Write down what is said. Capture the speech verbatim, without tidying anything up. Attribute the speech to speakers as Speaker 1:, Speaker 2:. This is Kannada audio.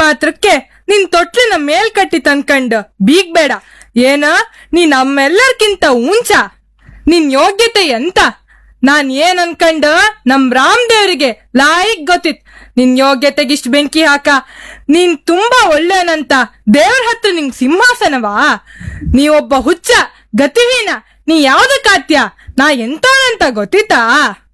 Speaker 1: ಮಾತ್ರಕ್ಕೆ ನಿನ್ ತೊಟ್ಲಿನ ಮೇಲ್ಕಟ್ಟಿ ತನ್ಕಂಡ್ ಬೀಗ್ಬೇಡ. ಏನ ನೀ ನಮ್ಮೆಲ್ಲರ್ಕಿಂತ ಉಂಚ, ನಿನ್ ಯೋಗ್ಯತೆ ಎಂತ? ನಾನ್ ಏನ್ ಅನ್ಕಂಡ ನಮ್ ರಾಮ್ ದೇವ್ರಿಗೆ ಲಾಯಿಗ್ ಗೊತ್ತಿತ್ ನಿನ್ ಯೋಗ್ಯತೆಗಿಷ್ಟ್ ಬೆಂಕಿ ಹಾಕ. ನೀನ್ ತುಂಬಾ ಒಳ್ಳೆನಂತ ದೇವ್ರ ಹತ್ರ ನಿಂಗ್ ಸಿಂಹಾಸನವಾ? ನೀ ಒಬ್ಬ ಹುಚ್ಚ, ಗತಿಹೀನ. ನೀ ಯಾವ್ದಕ್ಕಾತ್ಯ? ನಾ ಎಂತವನಂತ ಗೊತ್ತಿತ್ತಾ?